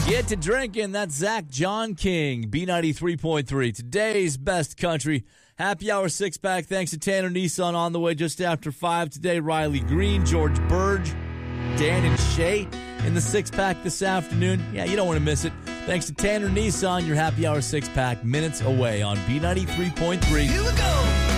Get to drinking. That's Zach John King, B93.3. Today's best country. Happy Hour 6-pack. Thanks to Tanner Nissan on the way just after 5 today. Riley Green, George Burge, Dan and Shay in the 6-pack this afternoon. Yeah, you don't want to miss it. Thanks to Tanner Nissan, your Happy Hour 6-pack minutes away on B93.3. Here we go.